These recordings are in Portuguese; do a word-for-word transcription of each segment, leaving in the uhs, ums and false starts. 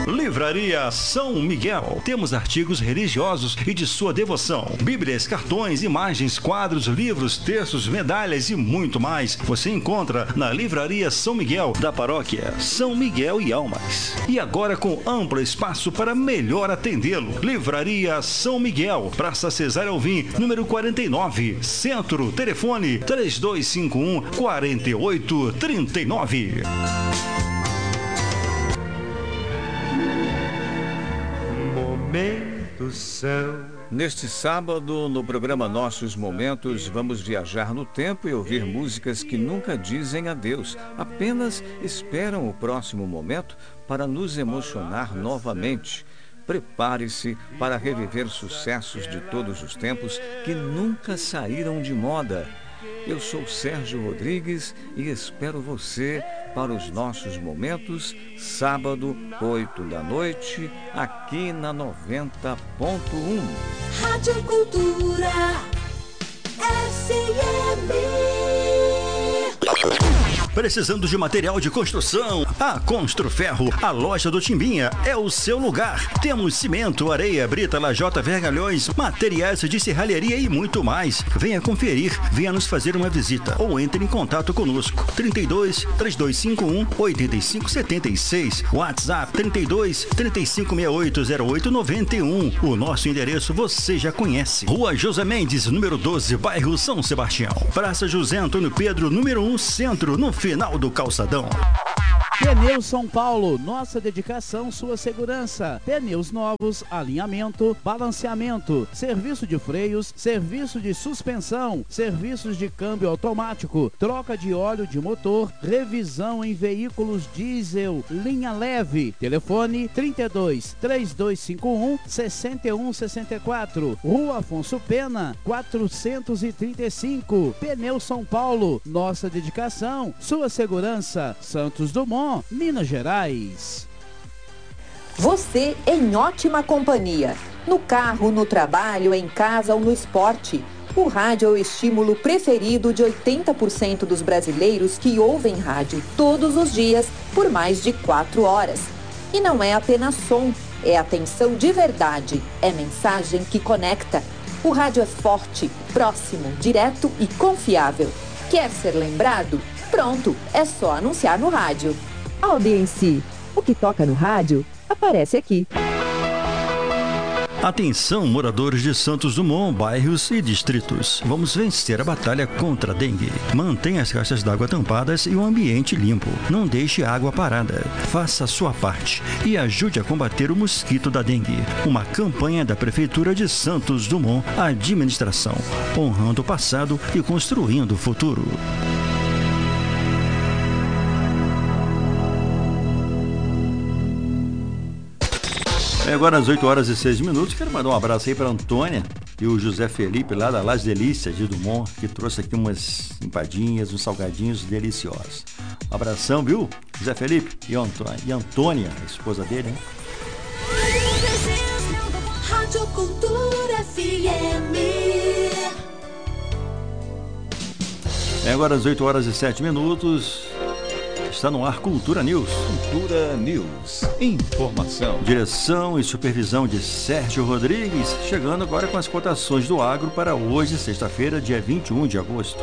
Livraria São Miguel. Temos artigos religiosos e de sua devoção. Bíblias, cartões, imagens, quadros, livros, textos, medalhas e muito mais. Você encontra na Livraria São Miguel, da paróquia São Miguel e Almas. E agora com amplo espaço para melhor atendê-lo. Livraria São Miguel, Praça Cesário Alvim, número quarenta e nove, Centro. Telefone três dois cinco um, quatro oito três nove. Momentos são. Neste sábado, no programa Nossos Momentos, vamos viajar no tempo e ouvir músicas que nunca dizem adeus, apenas esperam o próximo momento para nos emocionar novamente. Prepare-se para reviver sucessos de todos os tempos que nunca saíram de moda. Eu sou Sérgio Rodrigues e espero você para os nossos momentos, sábado, oito da noite, aqui na noventa ponto um. Rádio Cultura S M. Precisando de material de construção? A Construferro, a loja do Timbinha, é o seu lugar. Temos cimento, areia, brita, lajota, vergalhões, materiais de serralheria e muito mais. Venha conferir, venha nos fazer uma visita ou entre em contato conosco. trinta e dois, três dois cinco um, oito cinco sete seis, WhatsApp trinta e dois, trinta e cinco sessenta e oito, zero oito noventa e um. O nosso endereço você já conhece. Rua José Mendes, número doze, bairro São Sebastião. Praça José Antônio Pedro, número um, Centro, no final do calçadão. Pneus São Paulo, nossa dedicação, sua segurança. Pneus novos, alinhamento, balanceamento, serviço de freios, serviço de suspensão, serviços de câmbio automático, troca de óleo de motor, revisão em veículos diesel, linha leve. Telefone trinta e dois, três dois cinco um, seis um seis quatro. Rua Afonso Pena, quatrocentos e trinta e cinco. Pneus São Paulo, nossa dedicação, sua segurança. Santos Dumont, Minas Gerais. Você em ótima companhia. No carro, no trabalho, em casa ou no esporte. O rádio é o estímulo preferido de oitenta por cento dos brasileiros que ouvem rádio todos os dias por mais de quatro horas. E não é apenas som, é atenção de verdade, é mensagem que conecta. O rádio é forte, próximo, direto e confiável. Quer ser lembrado? Pronto, é só anunciar no rádio. Audiência. O que toca no rádio, aparece aqui. Atenção, moradores de Santos Dumont, bairros e distritos. Vamos vencer a batalha contra a dengue. Mantenha as caixas d'água tampadas e o ambiente limpo. Não deixe a água parada. Faça a sua parte e ajude a combater o mosquito da dengue. Uma campanha da Prefeitura de Santos Dumont, administração, honrando o passado e construindo o futuro. É agora às oito horas e seis minutos. Quero mandar um abraço aí para a Antônia e o José Felipe lá da Las Delícias de Dumont, que trouxe aqui umas empadinhas, uns salgadinhos deliciosos. Um abração, viu? José Felipe e, Antônia, e Antônia, a esposa dele, hein? Rádio Cultura F M. É agora às oito horas e sete minutos. Está no ar Cultura News. Cultura News. Informação. Direção e supervisão de Sérgio Rodrigues, chegando agora com as cotações do agro para hoje, sexta-feira, dia vinte e um de agosto.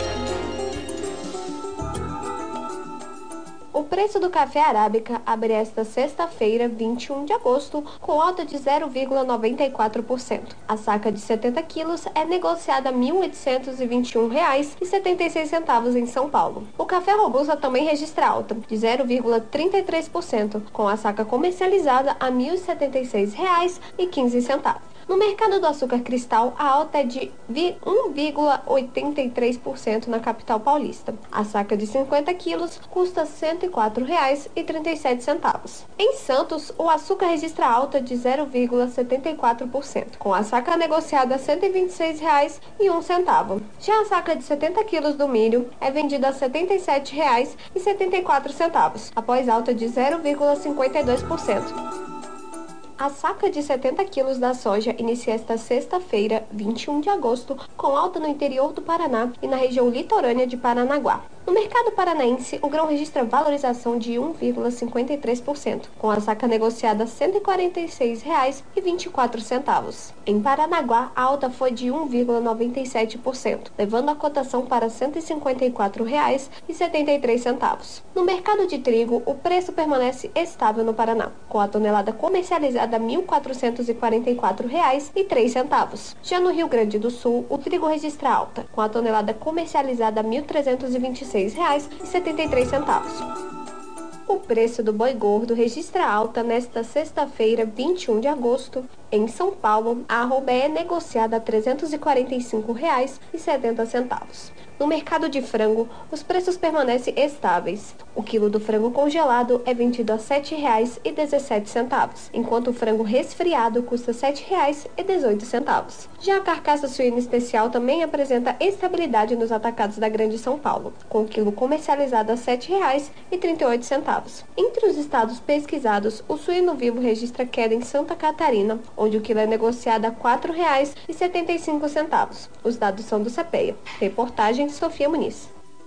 O preço do café arábica abre esta sexta-feira, vinte e um de agosto, com alta de zero vírgula noventa e quatro por cento. A saca de setenta quilos é negociada a mil oitocentos e vinte e um reais e setenta e seis centavos em São Paulo. O café robusta também registra alta de zero vírgula trinta e três por cento, com a saca comercializada a mil e setenta e seis reais e quinze centavos. No mercado do açúcar cristal, a alta é de um vírgula oitenta e três por cento na capital paulista. A saca de cinquenta quilos custa cento e quatro reais e trinta e sete centavos. Em Santos, o açúcar registra alta de zero vírgula setenta e quatro por cento, com a saca negociada a cento e vinte e seis reais e um centavo. Já a saca de setenta quilos do milho é vendida a setenta e sete reais e setenta e quatro centavos, após alta de zero vírgula cinquenta e dois por cento. A saca de setenta quilos da soja inicia esta sexta-feira, vinte e um de agosto, com alta no interior do Paraná e na região litorânea de Paranaguá. No mercado paranaense, o grão registra valorização de um vírgula cinquenta e três por cento, com a saca negociada a cento e quarenta e seis reais e vinte e quatro centavos. Em Paranaguá, a alta foi de um vírgula noventa e sete por cento, levando a cotação para cento e cinquenta e quatro reais e setenta e três centavos. No mercado de trigo, o preço permanece estável no Paraná, com a tonelada comercializada a mil quatrocentos e quarenta e quatro reais e três centavos. Já no Rio Grande do Sul, o trigo registra alta, com a tonelada comercializada a mil trezentos e vinte e seis reais e setenta e três centavos. O preço do boi gordo registra alta nesta sexta-feira, vinte e um de agosto. Em São Paulo, a arroba é negociada a trezentos e quarenta e cinco reais e setenta centavos. No mercado de frango, os preços permanecem estáveis. O quilo do frango congelado é vendido a sete reais e dezessete centavos, enquanto o frango resfriado custa sete reais e dezoito centavos. Já a carcaça suína especial também apresenta estabilidade nos atacados da Grande São Paulo, com o quilo comercializado a sete reais e trinta e oito centavos. Entre os estados pesquisados, o suíno vivo registra queda em Santa Catarina, onde o quilo é negociado a quatro reais e setenta e cinco centavos. Os dados são do CEPEA. Reportagem Sofia Muniz.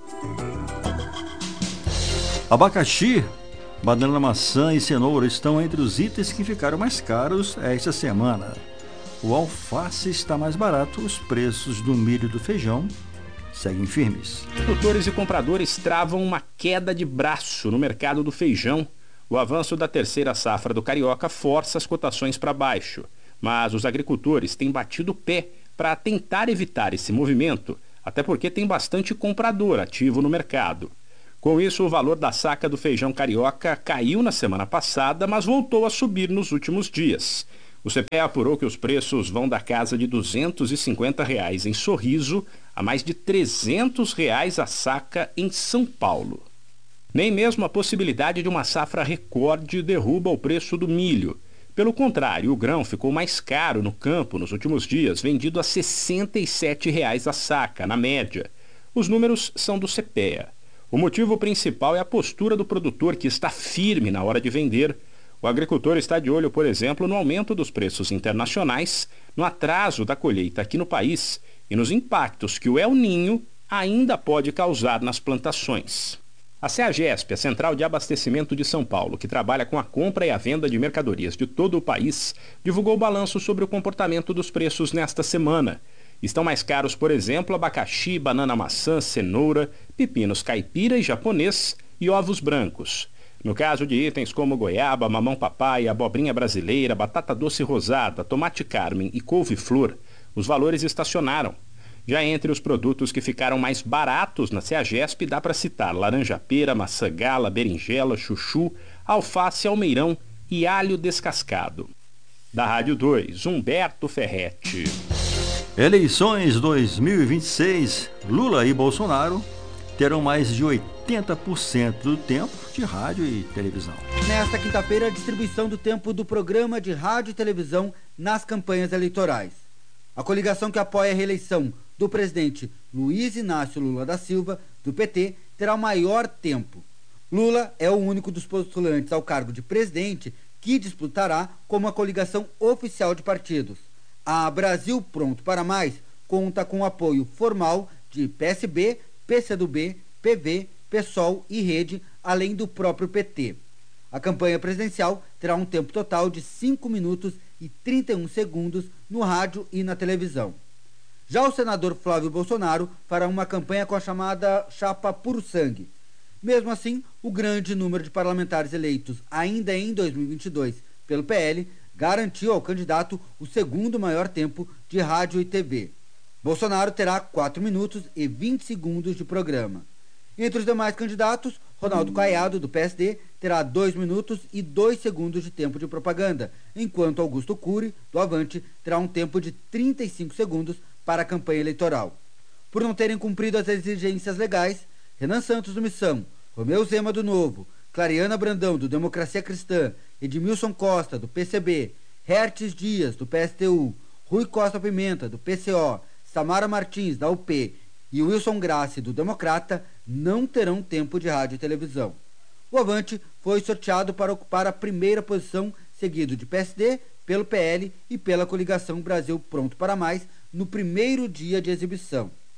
Abacaxi, banana, maçã e cenoura estão entre os itens que ficaram mais caros esta semana. O alface está mais barato, os preços do milho e do feijão seguem firmes. Produtores e compradores travam uma queda de braço no mercado do feijão. O avanço da terceira safra do Carioca força as cotações para baixo, mas os agricultores têm batido o pé para tentar evitar esse movimento, até porque tem bastante comprador ativo no mercado. Com isso, o valor da saca do feijão carioca caiu na semana passada, mas voltou a subir nos últimos dias. O CEPEA apurou que os preços vão da casa de duzentos e cinquenta reais em Sorriso a mais de trezentos reais a saca em São Paulo. Nem mesmo a possibilidade de uma safra recorde derruba o preço do milho. Pelo contrário, o grão ficou mais caro no campo nos últimos dias, vendido a sessenta e sete reais a saca, na média. Os números são do CEPEA. O motivo principal é a postura do produtor, que está firme na hora de vender. O agricultor está de olho, por exemplo, no aumento dos preços internacionais, no atraso da colheita aqui no país e nos impactos que o El Niño ainda pode causar nas plantações. A CEAGESP, a Central de Abastecimento de São Paulo, que trabalha com a compra e a venda de mercadorias de todo o país, divulgou o balanço sobre o comportamento dos preços nesta semana. Estão mais caros, por exemplo, abacaxi, banana, maçã, cenoura, pepinos caipira e japonês e ovos brancos. No caso de itens como goiaba, mamão papai, abobrinha brasileira, batata doce rosada, tomate carmen e couve-flor, os valores estacionaram. Já entre os produtos que ficaram mais baratos na CEAGESP, dá para citar laranja-pera, maçã-gala, berinjela, chuchu, alface, almeirão e alho descascado. Da Rádio dois, Humberto Ferretti. Eleições dois mil e vinte e seis, Lula e Bolsonaro terão mais de oitenta por cento do tempo de rádio e televisão. Nesta quinta-feira, a distribuição do tempo do programa de rádio e televisão nas campanhas eleitorais. A coligação que apoia a reeleição do presidente Luiz Inácio Lula da Silva, do P T, terá o maior tempo. Lula é o único dos postulantes ao cargo de presidente que disputará como a coligação oficial de partidos. A Brasil Pronto para Mais conta com o apoio formal de P S B, P C do B, P V, PSOL e Rede, além do próprio P T. A campanha presidencial terá um tempo total de cinco minutos e trinta e um segundos no rádio e na televisão. Já o senador Flávio Bolsonaro fará uma campanha com a chamada chapa Puro Sangue. Mesmo assim, o grande número de parlamentares eleitos ainda em dois mil e vinte e dois pelo P L garantiu ao candidato o segundo maior tempo de rádio e T V. Bolsonaro terá quatro minutos e vinte segundos de programa. Entre os demais candidatos, Ronaldo Caiado, do P S D, terá dois minutos e dois segundos de tempo de propaganda, enquanto Augusto Cury, do Avante, terá um tempo de trinta e cinco segundos para a campanha eleitoral. Por não terem cumprido as exigências legais, Renan Santos, do Missão, Romeu Zema, do Novo, Clariana Brandão, do Democracia Cristã, Edmilson Costa, do P C B, Hertes Dias, do P S T U, Rui Costa Pimenta, do P C O, Samara Martins, da U P e Wilson Grassi, do Democrata, não terão tempo de rádio e televisão. O Avante foi sorteado para ocupar a primeira posição, seguido de P S D, pelo P L e pela coligação Brasil Pronto para Mais, no primeiro dia de exibição.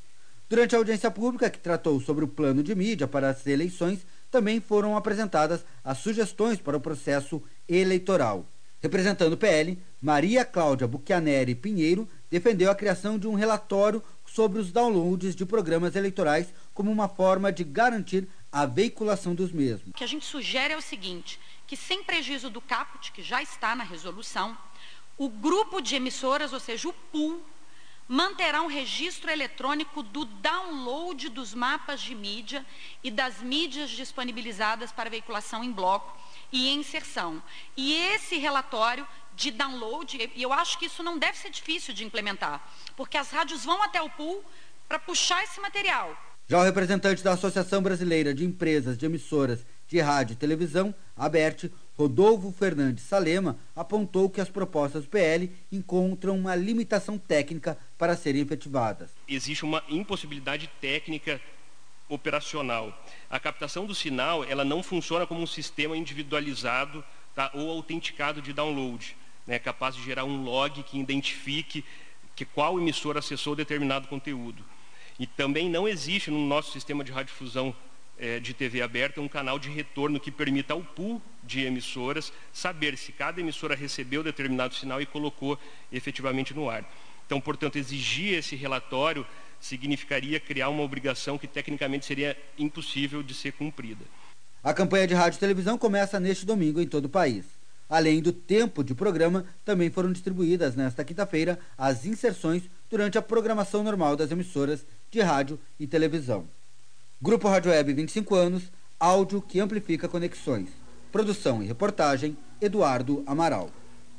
Durante a audiência pública, que tratou sobre o plano de mídia para as eleições, também foram apresentadas as sugestões para o processo eleitoral. Representando o P L, Maria Cláudia Buchianeri Pinheiro defendeu a criação de um relatório sobre os downloads de programas eleitorais como uma forma de garantir a veiculação dos mesmos. O que a gente sugere é o seguinte, que sem prejuízo do caput, que já está na resolução, o grupo de emissoras, ou seja, o pool, manterá um registro eletrônico do download dos mapas de mídia e das mídias disponibilizadas para veiculação em bloco e inserção. E esse relatório de download, e eu acho que isso não deve ser difícil de implementar, porque as rádios vão até o pool para puxar esse material. Já o representante da Associação Brasileira de Empresas de Emissoras de Rádio e Televisão, ABERT, Rodolfo Fernandes Salema, apontou que as propostas do P L encontram uma limitação técnica para serem efetivadas. Existe uma impossibilidade técnica operacional. A captação do sinal, ela não funciona como um sistema individualizado, tá, ou autenticado de download, né, capaz de gerar um log que identifique que qual emissora acessou determinado conteúdo. E também não existe no nosso sistema de radiodifusão eh, de T V aberta um canal de retorno que permita ao pool de emissoras saber se cada emissora recebeu determinado sinal e colocou efetivamente no ar. Então, portanto, exigir esse relatório significaria criar uma obrigação que tecnicamente seria impossível de ser cumprida. A campanha de rádio e televisão começa neste domingo em todo o país. Além do tempo de programa, também foram distribuídas nesta quinta-feira as inserções durante a programação normal das emissoras de rádio e televisão. Grupo Rádio Web, vinte e cinco anos, áudio que amplifica conexões. Produção e reportagem, Eduardo Amaral.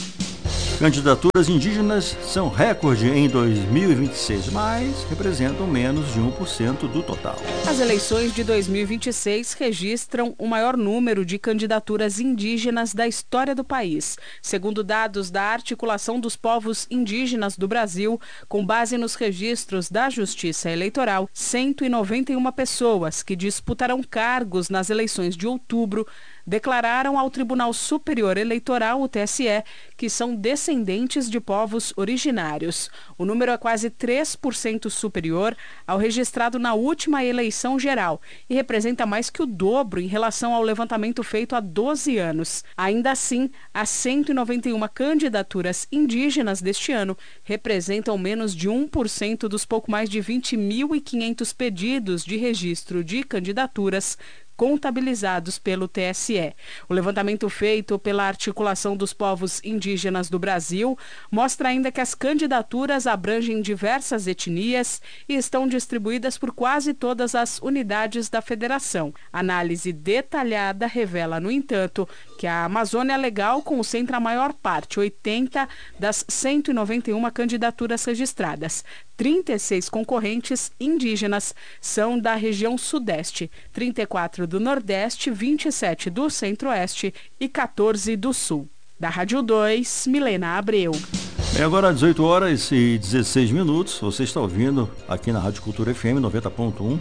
Candidaturas indígenas são recorde em dois mil e vinte e seis, mas representam menos de um por cento do total. As eleições de dois mil e vinte e seis registram o maior número de candidaturas indígenas da história do país. Segundo dados da Articulação dos Povos Indígenas do Brasil, com base nos registros da Justiça Eleitoral, cento e noventa e uma pessoas que disputarão cargos nas eleições de outubro declararam ao Tribunal Superior Eleitoral, o T S E, que são descendentes de povos originários. O número é quase três por cento superior ao registrado na última eleição geral e representa mais que o dobro em relação ao levantamento feito há doze anos. Ainda assim, as cento e noventa e uma candidaturas indígenas deste ano representam menos de um por cento dos pouco mais de vinte mil e quinhentos pedidos de registro de candidaturas contabilizados pelo T S E. O levantamento feito pela Articulação dos Povos Indígenas do Brasil mostra ainda que as candidaturas abrangem diversas etnias e estão distribuídas por quase todas as unidades da federação. Análise detalhada revela, no entanto, que a Amazônia Legal concentra a maior parte, oitenta das cento e noventa e uma candidaturas registradas. trinta e seis concorrentes indígenas são da região Sudeste, trinta e quatro do Nordeste, vinte e sete do Centro-Oeste e quatorze do Sul. Da Rádio dois, Milena Abreu. É agora dezoito horas e dezesseis minutos. Você está ouvindo aqui na Rádio Cultura F M noventa ponto um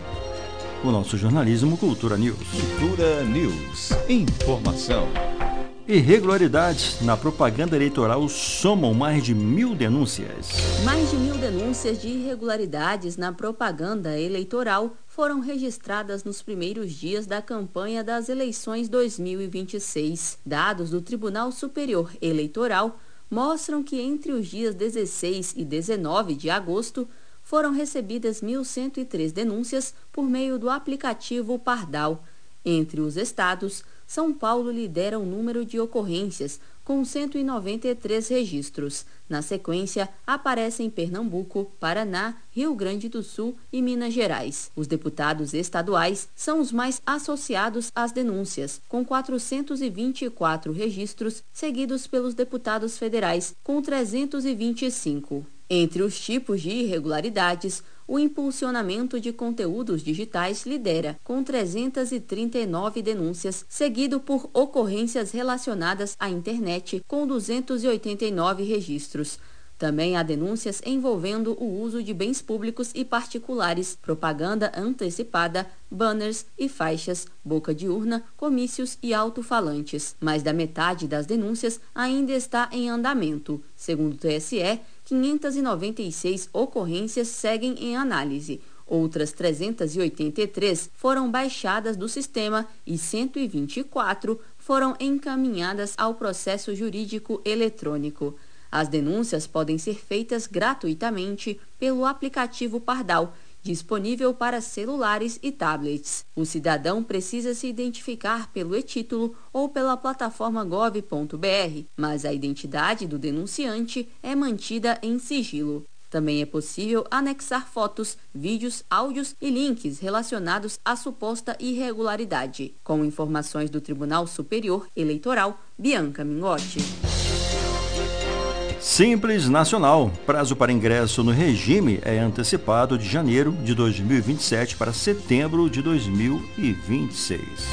o nosso jornalismo Cultura News. Cultura News. Informação. Irregularidades na propaganda eleitoral somam mais de mil denúncias. Mais de mil denúncias de irregularidades na propaganda eleitoral foram registradas nos primeiros dias da campanha das eleições dois mil e vinte e seis. Dados do Tribunal Superior Eleitoral mostram que entre os dias dezesseis e dezenove de agosto foram recebidas mil cento e três denúncias por meio do aplicativo Pardal. Entre os estados, São Paulo lidera o número de ocorrências, com cento e noventa e três registros. Na sequência, aparecem Pernambuco, Paraná, Rio Grande do Sul e Minas Gerais. Os deputados estaduais são os mais associados às denúncias, com quatrocentos e vinte e quatro registros, seguidos pelos deputados federais, com trezentos e vinte e cinco. Entre os tipos de irregularidades, o impulsionamento de conteúdos digitais lidera, com trezentas e trinta e nove denúncias, seguido por ocorrências relacionadas à internet, com duzentos e oitenta e nove registros. Também há denúncias envolvendo o uso de bens públicos e particulares, propaganda antecipada, banners e faixas, boca de urna, comícios e alto-falantes. Mais da metade das denúncias ainda está em andamento. Segundo o T S E, quinhentas e noventa e seis ocorrências seguem em análise. Outras trezentas e oitenta e três foram baixadas do sistema e cento e vinte e quatro foram encaminhadas ao processo jurídico eletrônico. As denúncias podem ser feitas gratuitamente pelo aplicativo Pardal, disponível para celulares e tablets. O cidadão precisa se identificar pelo e-título ou pela plataforma gov ponto br, mas a identidade do denunciante é mantida em sigilo. Também é possível anexar fotos, vídeos, áudios e links relacionados à suposta irregularidade. Com informações do Tribunal Superior Eleitoral, Bianca Mingotti. Simples Nacional. Prazo para ingresso no regime é antecipado de janeiro de dois mil e vinte e sete para setembro de dois mil e vinte e seis.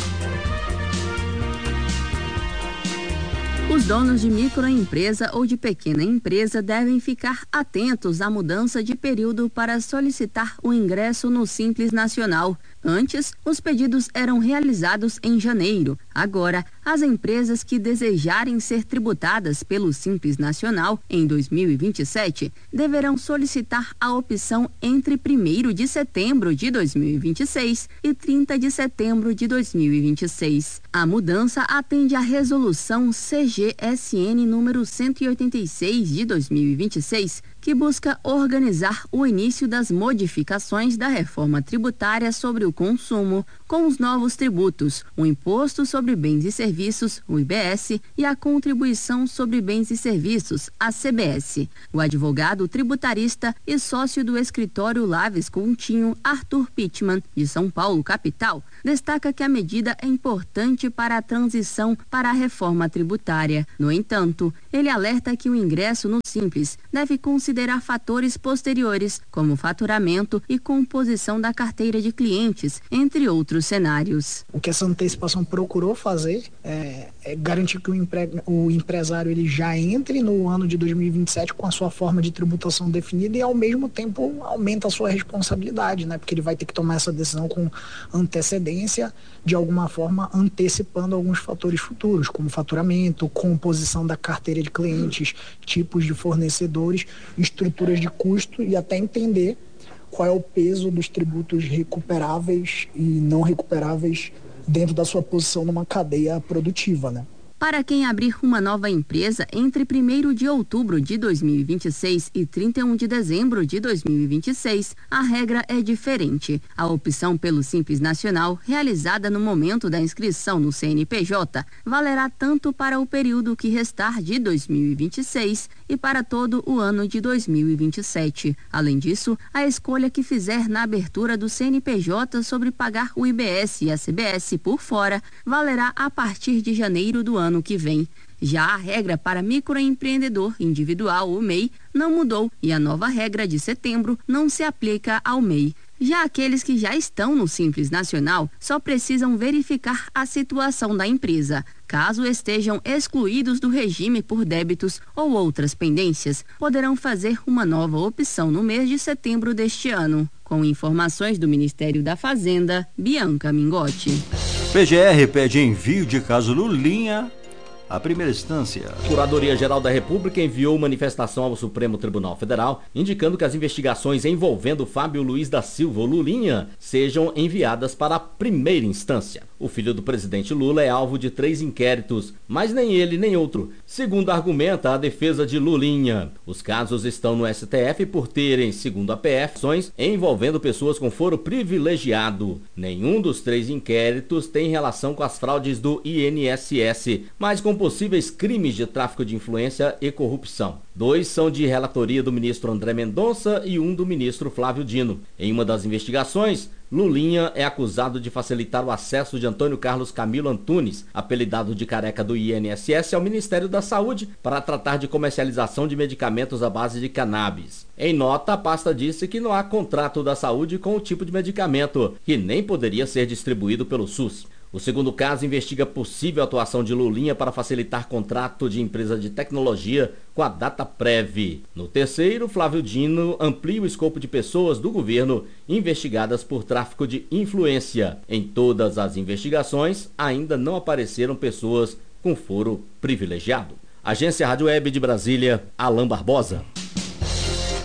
Os donos de microempresa ou de pequena empresa devem ficar atentos à mudança de período para solicitar o ingresso no Simples Nacional. Antes, os pedidos eram realizados em janeiro. Agora, as empresas que desejarem ser tributadas pelo Simples Nacional em dois mil e vinte e sete deverão solicitar a opção entre primeiro de setembro de dois mil e vinte e seis e trinta de setembro de dois mil e vinte e seis. A mudança atende à resolução C G S N número cento e oitenta e seis de dois mil e vinte e seis, que busca organizar o início das modificações da reforma tributária sobre o consumo, com os novos tributos, o Imposto sobre Bens e Serviços, o I B S, e a Contribuição sobre Bens e Serviços, a C B S. O advogado tributarista e sócio do escritório Laves Coutinho, Arthur Pittman, de São Paulo, capital, destaca que a medida é importante para a transição para a reforma tributária. No entanto, ele alerta que o ingresso no Simples deve considerar fatores posteriores, como faturamento e composição da carteira de clientes, entre outros cenários. O que essa antecipação procurou fazer é, é garantir que o, empre, o empresário ele já entre no ano de dois mil e vinte e sete com a sua forma de tributação definida e, ao mesmo tempo, aumenta a sua responsabilidade, né? Porque ele vai ter que tomar essa decisão com antecedência, de alguma forma antecipando alguns fatores futuros, como faturamento, composição da carteira de clientes, tipos de fornecedores, estruturas de custo e até entender qual é o peso dos tributos recuperáveis e não recuperáveis dentro da sua posição numa cadeia produtiva, né? Para quem abrir uma nova empresa entre primeiro de outubro de dois mil e vinte e seis e trinta e um de dezembro de dois mil e vinte e seis, a regra é diferente. A opção pelo Simples Nacional, realizada no momento da inscrição no C N P J, valerá tanto para o período que restar de dois mil e vinte e seis e para todo o ano de dois mil e vinte e sete. Além disso, a escolha que fizer na abertura do C N P J sobre pagar o I B S e a C B S por fora, valerá a partir de janeiro do ano ano que vem. Já a regra para microempreendedor individual, o M E I, não mudou e a nova regra de setembro não se aplica ao M E I. Já aqueles que já estão no Simples Nacional só precisam verificar a situação da empresa. Caso estejam excluídos do regime por débitos ou outras pendências, poderão fazer uma nova opção no mês de setembro deste ano. Com informações do Ministério da Fazenda, Bianca Mingotti. P G R pede envio de caso Lulinha à primeira instância. A Procuradoria-Geral da República enviou manifestação ao Supremo Tribunal Federal, indicando que as investigações envolvendo Fábio Luiz da Silva, ou Lulinha, sejam enviadas para a primeira instância. O filho do presidente Lula é alvo de três inquéritos, mas nem ele nem outro, segundo argumenta a defesa de Lulinha. Os casos estão no S T F por terem, segundo a P F, ações envolvendo pessoas com foro privilegiado. Nenhum dos três inquéritos tem relação com as fraudes do I N S S, mas com possíveis crimes de tráfico de influência e corrupção. Dois são de relatoria do ministro André Mendonça e um do ministro Flávio Dino. Em uma das investigações, Lulinha é acusado de facilitar o acesso de Antônio Carlos Camilo Antunes, apelidado de careca do I N S S, ao Ministério da Saúde para tratar de comercialização de medicamentos à base de cannabis. Em nota, a pasta disse que não há contrato da saúde com o tipo de medicamento, que nem poderia ser distribuído pelo SUS. O segundo caso investiga possível atuação de Lulinha para facilitar contrato de empresa de tecnologia com a Dataprev. No terceiro, Flávio Dino amplia o escopo de pessoas do governo investigadas por tráfico de influência. Em todas as investigações, ainda não apareceram pessoas com foro privilegiado. Agência Rádio Web de Brasília, Alain Barbosa.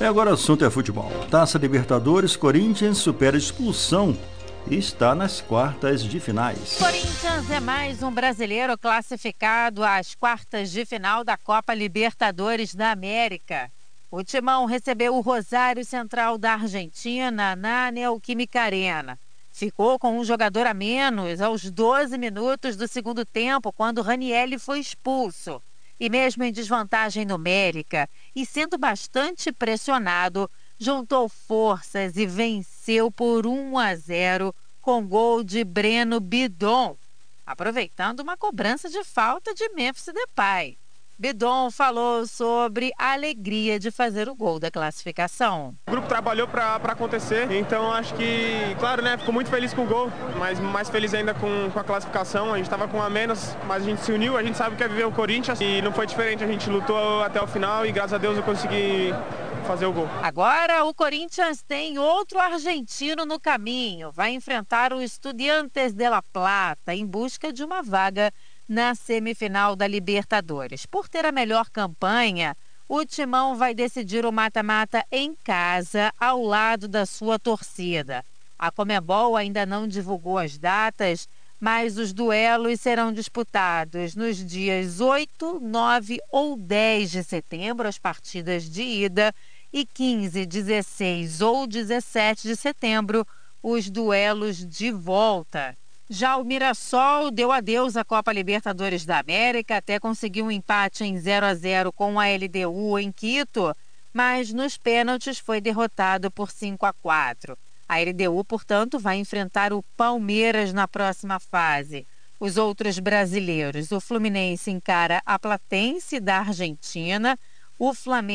E agora o assunto é futebol. Taça Libertadores, Corinthians supera a expulsão e está nas quartas de finais. Corinthians é mais um brasileiro classificado às quartas de final da Copa Libertadores da América. O Timão recebeu o Rosário Central da Argentina na Neoquímica Arena. Ficou com um jogador a menos aos doze minutos do segundo tempo, quando Ranielli foi expulso. E mesmo em desvantagem numérica e sendo bastante pressionado, juntou forças e venceu por um a zero com gol de Breno Bidon, aproveitando uma cobrança de falta de Memphis Depay. Bidon falou sobre a alegria de fazer o gol da classificação. O grupo trabalhou para acontecer, então acho que, claro, né, ficou muito feliz com o gol, mas mais feliz ainda com, com a classificação. A gente estava com um a menos, mas a gente se uniu, a gente sabe o que é viver o Corinthians e não foi diferente, a gente lutou até o final e graças a Deus eu consegui fazer o gol. Agora o Corinthians tem outro argentino no caminho, vai enfrentar o Estudiantes de La Plata em busca de uma vaga na semifinal da Libertadores. Por ter a melhor campanha, o Timão vai decidir o mata-mata em casa, ao lado da sua torcida. A Conmebol ainda não divulgou as datas, mas os duelos serão disputados nos dias oito, nove ou dez de setembro, as partidas de ida, e quinze, dezesseis ou dezessete de setembro, os duelos de volta. Já o Mirassol deu adeus à Copa Libertadores da América, até conseguiu um empate em zero a zero com a L D U em Quito, mas nos pênaltis foi derrotado por cinco a quatro. A L D U, portanto, vai enfrentar o Palmeiras na próxima fase. Os outros brasileiros, o Fluminense encara a Platense da Argentina, o Flamengo